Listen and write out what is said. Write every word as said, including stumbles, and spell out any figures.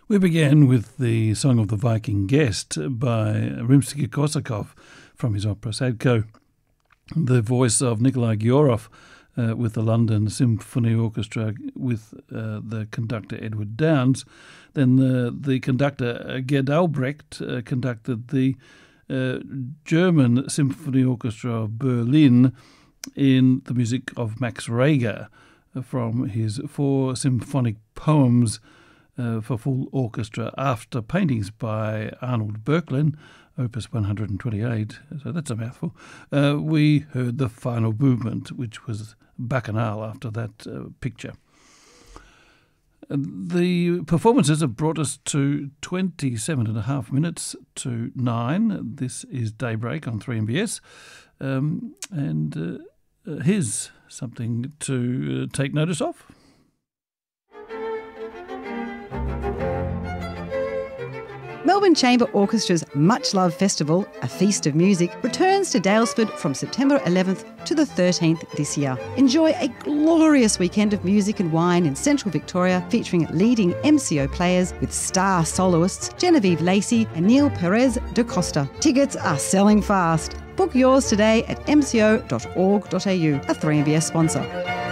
We began with the Song of the Viking Guest by Rimsky-Korsakov from his opera Sadko, the voice of Nikolai Gyorov uh, with the London Symphony Orchestra with uh, the conductor Edward Downes. Then the, the conductor Gerd Albrecht uh, conducted the uh, German Symphony Orchestra of Berlin in the music of Max Reger from his four symphonic poems Uh, for full orchestra after paintings by Arnold Böcklin, opus one hundred twenty-eight, so that's a mouthful. Uh, we heard the final movement, which was Bacchanal after that uh, picture. The performances have brought us to twenty-seven and a half minutes to nine. This is Daybreak on three M B S, um, and uh, uh, here's something to uh, take notice of. Melbourne Chamber Orchestra's Much Love Festival, A Feast of Music, returns to Daylesford from September eleventh to the thirteenth this year. Enjoy a glorious weekend of music and wine in central Victoria, featuring leading M C O players with star soloists Genevieve Lacey and Neil Perez da Costa. Tickets are selling fast. Book yours today at m c o dot org dot a u, a three M B S sponsor.